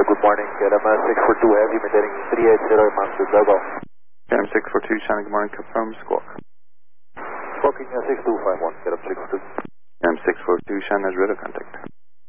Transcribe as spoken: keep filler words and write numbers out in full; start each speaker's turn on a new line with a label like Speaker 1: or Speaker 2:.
Speaker 1: Uh, good morning, K L M six four two Heavy, maintaining three eight zero, Master Dogo.
Speaker 2: K L M six four two, Shannon, good morning, confirm squawk.
Speaker 1: Squawking uh, six two five one, K L M six four two.
Speaker 2: K L M six four two, Shannon, Riddick.